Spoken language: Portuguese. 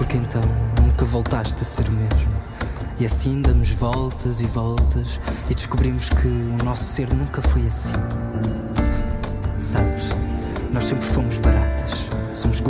que então nunca voltaste a ser o mesmo. E assim damos voltas e voltas e descobrimos que o nosso ser nunca foi assim. Sabes, nós sempre fomos baratas. Somos